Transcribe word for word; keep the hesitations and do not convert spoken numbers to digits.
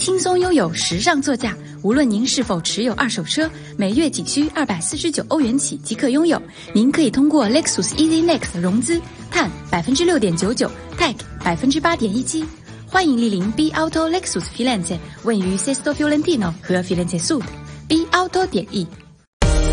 轻松拥有时尚座驾，无论您是否持有二手车，每月仅需二百四十九欧元起即可拥有。您可以通过 Lexus Easy Next 融资，碳百分之六点九九 ，Tech 百分之八点一七。欢迎莅临 B Auto Lexus Firenze， 位于 Sesto Fiorentino 和 Firenze Sud。B Auto 点 E。